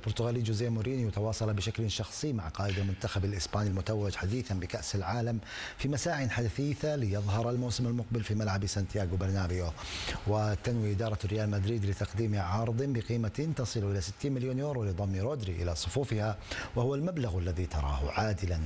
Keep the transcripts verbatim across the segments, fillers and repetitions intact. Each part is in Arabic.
البرتغالي جوزيه مورينيو تواصل بشكل شخصي مع قائد المنتخب الإسباني المتوج حديثا بكأس العالم في مساع حديثة ليظهر الموسم المقبل في ملعب سانتياغو برنابيو. وتنوي إدارة ريال مدريد لتقديم عرض بقيمة تصل إلى ستين مليون يورو لضم رودري إلى صفوفها، وهو المبلغ الذي تراه عادلا.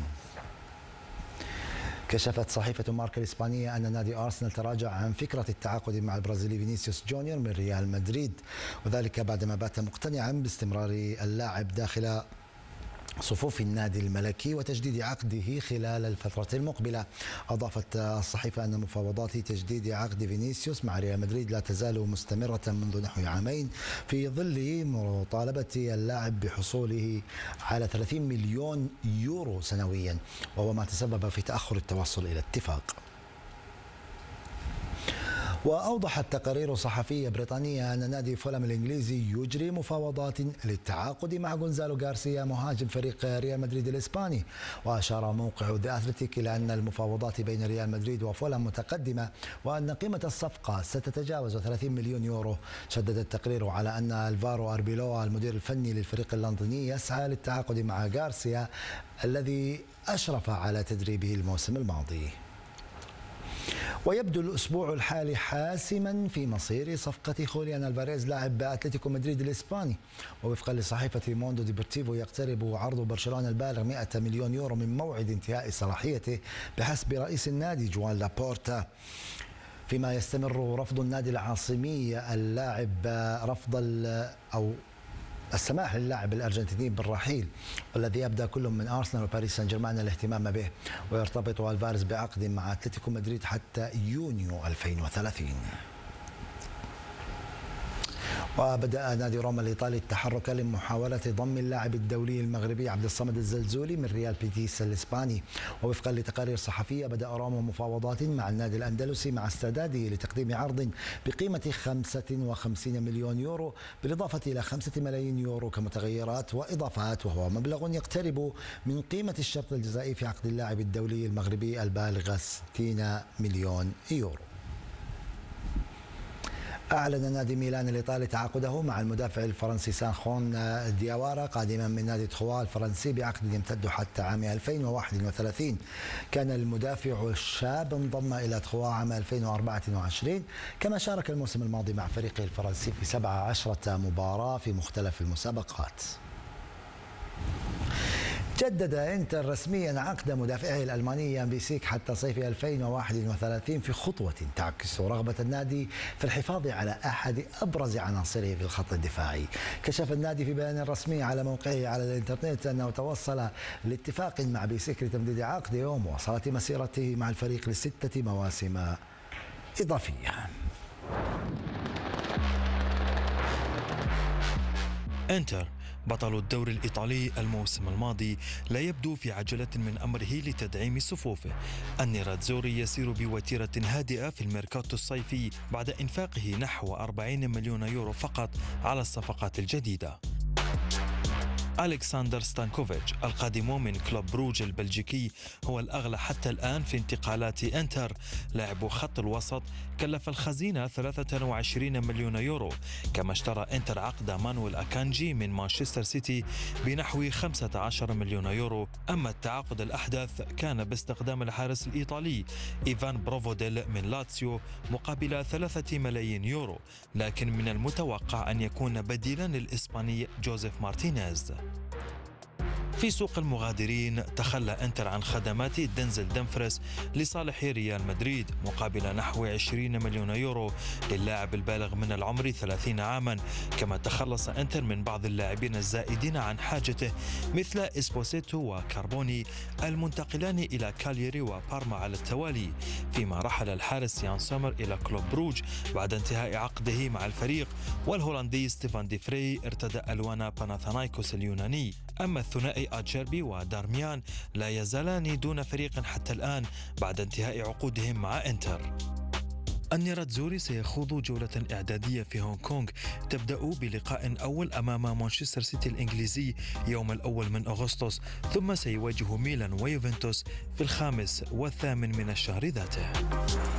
كشفت صحيفة ماركا الإسبانية أن نادي أرسنال تراجع عن فكرة التعاقد مع البرازيلي فينيسيوس جونيور من ريال مدريد، وذلك بعدما بات مقتنعا باستمرار اللاعب داخل صفوف النادي الملكي وتجديد عقده خلال الفترة المقبلة. أضافت الصحيفة أن مفاوضات تجديد عقد فينيسيوس مع ريال مدريد لا تزال مستمرة منذ نحو عامين، في ظل مطالبة اللاعب بحصوله على ثلاثين مليون يورو سنويا، وهو ما تسبب في تأخر التوصل إلى اتفاق. وأوضحت تقارير صحفية بريطانية أن نادي فولهام الإنجليزي يجري مفاوضات للتعاقد مع غونزالو غارسيا مهاجم فريق ريال مدريد الإسباني. وأشار موقع ذا أثليتيك إلى أن المفاوضات بين ريال مدريد وفولهام متقدمة، وأن قيمة الصفقة ستتجاوز ثلاثين مليون يورو. شدد التقرير على أن ألفارو أربيلوا المدير الفني للفريق اللندني يسعى للتعاقد مع غارسيا الذي أشرف على تدريبه الموسم الماضي. ويبدو الأسبوع الحالي حاسما في مصير صفقة خوليان ألفاريز لاعب أتلتيكو مدريد الإسباني. ووفقا لصحيفة موندو ديبورتيفو يقترب عرض برشلونة البالغ مئة مليون يورو من موعد انتهاء صلاحيته بحسب رئيس النادي جوان لابورتا، فيما يستمر رفض النادي العاصمي اللاعب رفض أو السماح للاعب الأرجنتيني بالرحيل، والذي يبدأ كل من أرسنال وباريس سان جيرمان الاهتمام به. ويرتبط ألفاريز بعقد مع أتلتيكو مدريد حتى يونيو ألفين وثلاثين. وبدأ نادي روما الإيطالي التحرك لمحاولة ضم اللاعب الدولي المغربي عبد الصمد الزلزولي من ريال بيتيس الإسباني. ووفقا لتقارير صحفية بدأ روما مفاوضات مع النادي الأندلسي مع استعداده لتقديم عرض بقيمة خمسة وخمسين مليون يورو، بالإضافة إلى خمسة ملايين يورو كمتغيرات وإضافات، وهو مبلغ يقترب من قيمة الشرط الجزائي في عقد اللاعب الدولي المغربي البالغ ستين مليون يورو. أعلن نادي ميلان الإيطالي تعاقده مع المدافع الفرنسي سانخون دياوارا قادما من نادي تخوا الفرنسي بعقد يمتد حتى عام ألفين وواحد وثلاثين. كان المدافع الشاب انضم إلى تخوا عام ألفين وأربعة وعشرين، كما شارك الموسم الماضي مع فريقه الفرنسي في سبع عشرة مباراة في مختلف المسابقات. جدد انتر رسميا عقد مدافعه الألماني يان بيسيك حتى صيف ألفين وواحد وثلاثين في خطوة تعكس رغبة النادي في الحفاظ على أحد أبرز عناصره في الخط الدفاعي. كشف النادي في بيان رسمي على موقعه على الإنترنت أنه توصل لاتفاق مع بيسيك لتمديد عقده ومواصلة مسيرته مع الفريق لستة مواسم إضافية. انتر بطل الدوري الإيطالي الموسم الماضي لا يبدو في عجلة من أمره لتدعيم صفوفه. النيراتزوري يسير بوتيرة هادئة في الميركاتو الصيفي بعد إنفاقه نحو أربعين مليون يورو فقط على الصفقات الجديدة. ألكسندر ستانكوفيتش القادم من كلوب بروج البلجيكي هو الأغلى حتى الآن في انتقالات إنتر. لاعب خط الوسط كلف الخزينة ثلاثة وعشرين مليون يورو، كما اشترى إنتر عقد مانويل أكانجي من مانشستر سيتي بنحو خمسة عشر مليون يورو. أما التعاقد الأحدث كان باستخدام الحارس الإيطالي إيفان بروفوديل من لاتسيو مقابل ثلاثة ملايين يورو، لكن من المتوقع أن يكون بديلا للإسباني جوزيف مارتينيز. في سوق المغادرين تخلى انتر عن خدمات دنزل دمفريس لصالح ريال مدريد مقابل نحو عشرين مليون يورو للاعب البالغ من العمر ثلاثين عاما، كما تخلص انتر من بعض اللاعبين الزائدين عن حاجته مثل إسبوسيتو وكاربوني المنتقلان إلى كاليري وبارما على التوالي، فيما رحل الحارس يان سومر إلى كلوب بروج بعد انتهاء عقده مع الفريق، والهولندي ستيفان دي فري ارتدى ألوان باناثينايكوس اليوناني. أما الثنائي أتشيربي ودارميان لا يزالان دون فريق حتى الآن بعد انتهاء عقودهم مع انتر. النيراتزوري سيخوض جولة إعدادية في هونغ كونغ تبدأ بلقاء أول أمام مانشستر سيتي الإنجليزي يوم الأول من أغسطس، ثم سيواجه ميلان ويوفنتوس في الخامس والثامن من الشهر ذاته.